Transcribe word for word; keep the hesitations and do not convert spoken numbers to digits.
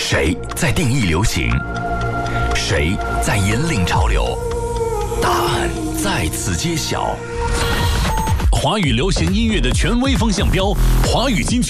谁在定义流行？谁在引领潮流？答案在此揭晓。 华语流行音乐的权威风向标，华语金曲